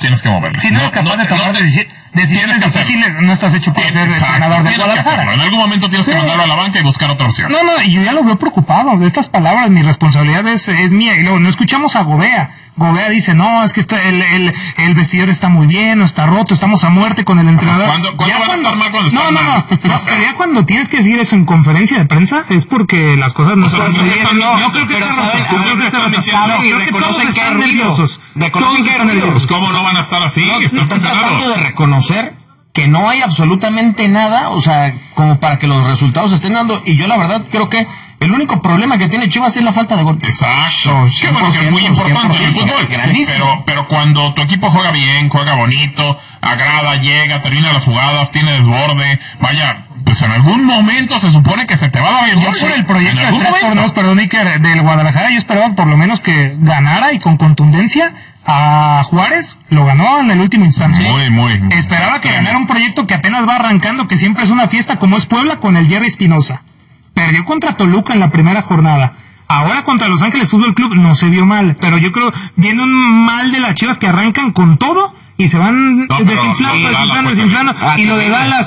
tienes que moverle. Si no eres capaz de tomar decisiones difíciles, no estás hecho para ser entrenador de Guadalajara. En algún momento tienes que mandarlo a la banca y buscar otra opción. No, y yo ya lo veo preocupado. De estas palabras, mi responsabilidad es mía. Y luego no escuchamos a Gobea. Gobea dice, no, es que el vestidor está muy bien, no está roto, estamos a muerte con el entrenador. ¿Cuándo van a estar mal cuando están mal? No, pero ya cuando tienes que decir eso en conferencia de prensa es porque las cosas no están muy bien. No creo que saben y reconocen que están nerviosos. Pues cómo no van a estar así, están tratando de reconocer que no hay absolutamente nada, o sea, como para que los resultados se estén dando, y yo la verdad creo que el único problema que tiene Chivas es la falta de gol. Exacto. Que bueno, que es muy importante en el fútbol. Pero cuando tu equipo juega bien, juega bonito, agrada, llega, termina las jugadas, tiene desborde, vaya, pues en algún momento se supone que se te va a dar el gol. Yo por el proyecto de 3 torneos, perdón, Iker, del Guadalajara, yo esperaba por lo menos que ganara y con contundencia. A Juárez lo ganó en el último instante. Muy. Esperaba que ganara un proyecto que apenas va arrancando, que siempre es una fiesta, como es Puebla con el Jerry Espinosa. Perdió contra Toluca en la primera jornada. Ahora contra Los Ángeles Fútbol Club no se vio mal, pero yo creo viene un mal de las Chivas que arrancan con todo y se van desinflando. Y lo de Dallas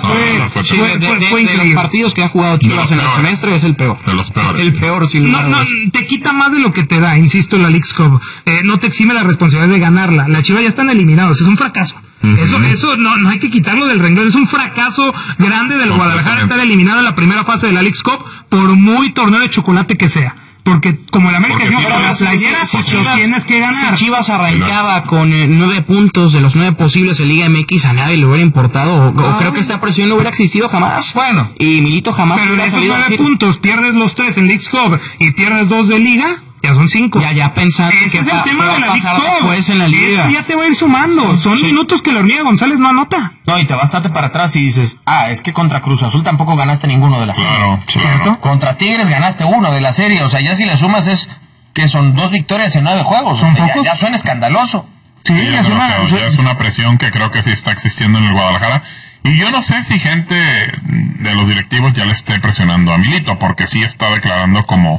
fue increíble. De los partidos que ha jugado Chivas en el semestre es el peor. De los peores. El peor, sin lugar a dudas. Te quita más de lo que te da, insisto, la Leagues Cup. No te exime la responsabilidad de ganarla. Las Chivas ya están eliminados, es un fracaso. Eso no hay que quitarlo del renglón. Es un fracaso grande del Guadalajara estar eliminado en la primera fase de la Leagues Cup, por muy torneo de chocolate que sea. Porque como el América dijo, con la playera, lo tienes que ganar. Si Chivas arrancaba con 9 puntos de los 9 posibles en Liga MX, a nadie le hubiera importado. O creo que esta presión no hubiera existido jamás. Bueno. Y Milito jamás. Pero de esos 9 puntos, pierdes los 3 en Leagues Cup y pierdes 2 de Liga. Ya son 5. Ya pensando ese es el tema de la Leagues Cup. Pues en la Liga. Eso ya te va a ir sumando. Son minutos que la hormiga González no anota. No, y te vas para atrás y dices, es que contra Cruz Azul tampoco ganaste ninguno de la serie. Claro. ¿Cierto? Contra Tigres ganaste uno de la serie. O sea, ya si le sumas es que son 2 victorias en 9 juegos. ¿Son pocos? Ya suena escandaloso. Sí, ya es una presión que creo que sí está existiendo en el Guadalajara. Y yo no sé si gente de los directivos ya le esté presionando a Milito, porque sí está declarando como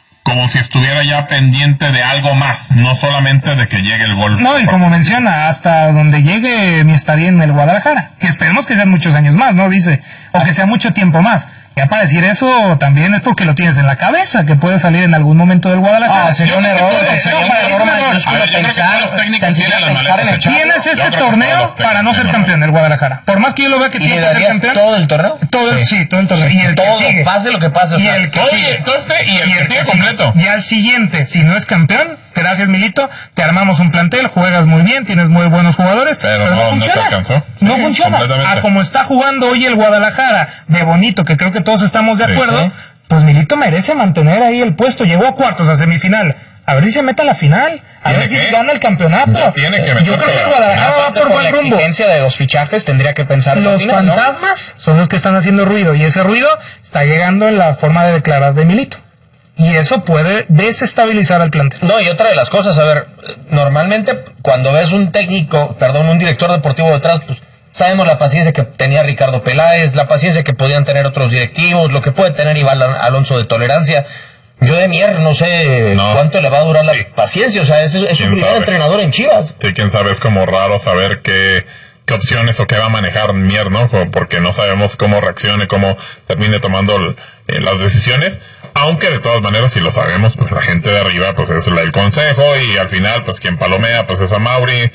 si estuviera ya pendiente de algo más, no solamente de que llegue el gol. No, y como menciona, hasta donde llegue mi estadía en el Guadalajara, que esperemos que sean muchos años más, ¿no? Dice, o que sea mucho tiempo más. Ya para decir eso también es porque lo tienes en la cabeza, que puede salir en algún momento del Guadalajara. Sería un error mayúsculo pensar. Los técnicos tienen las maletas. Tienes este torneo para no ser campeón del Guadalajara. Por más que yo lo vea que tiene que ser campeón. ¿Todo el torneo? Todo el torneo. Y el todo, que sigue. pase lo que pase. Y el que sigue. Y el que sigue completo. Y al siguiente, si no es campeón, gracias Milito, te armamos un plantel, juegas muy bien, tienes muy buenos jugadores, pero no funciona. No te alcanzó. No funciona. A como está jugando hoy el Guadalajara, de bonito, que creo que todos estamos de acuerdo, pues Milito merece mantener ahí el puesto. Llegó a cuartos, a semifinal. A ver si se mete a la final, a ver si gana el campeonato. Yo creo que el Guadalajara va por buen rumbo. La exigencia de los fichajes tendría que pensar. Los fantasmas son los que están haciendo ruido, y ese ruido está llegando en la forma de declarar de Milito. Y eso puede desestabilizar al plantel. No, y otra de las cosas, a ver, normalmente cuando ves un director deportivo detrás, pues sabemos la paciencia que tenía Ricardo Peláez, la paciencia que podían tener otros directivos, lo que puede tener Iván Alonso de tolerancia. Yo de Mier no sé cuánto le va a durar la paciencia, o sea, es su primer entrenador en Chivas. Sí, quién sabe, es como raro saber qué opciones o qué va a manejar Mier, ¿no? Porque no sabemos cómo reaccione, cómo termine tomando las decisiones. Aunque de todas maneras, si lo sabemos, pues la gente de arriba pues es el consejo, y al final pues quien palomea pues es a Mauri,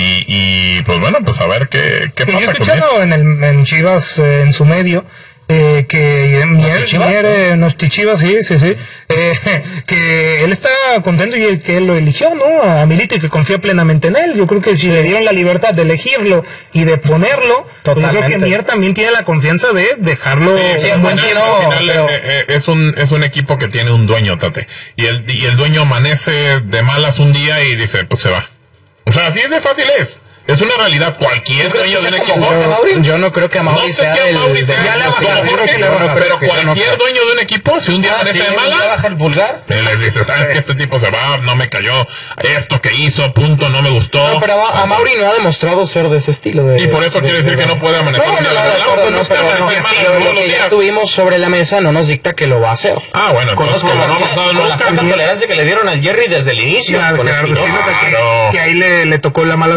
y pues bueno, pues a ver qué pasa. Yo he escuchado en Chivas, en su medio, que Chivas, sí, que él está contento y que él lo eligió, ¿no? A Milito, y que confía plenamente en él. Yo creo que si le dieron la libertad de elegirlo y de ponerlo, pues yo creo que Mier también tiene la confianza de dejarlo. Es un equipo que tiene un dueño, Tate, y el dueño amanece de malas un día y dice, pues se va. O sea, así es de fácil es. Es una realidad. Cualquier dueño de un equipo. Yo no creo que a Mauri sea pero cualquier dueño de un equipo, si un día amanece de mala, baja el pulgar. Le dice, sabes que este tipo se va, no me cayó, esto que hizo, punto, no me gustó. No, pero a Mauri no ha demostrado ser de ese estilo. Y por eso quiere decir que no puede amanecer un día lo que ya tuvimos sobre la mesa no nos dicta que lo va a hacer. Bueno, conozco la tolerancia que le dieron al Jerry desde el inicio. Que ahí le tocó la mala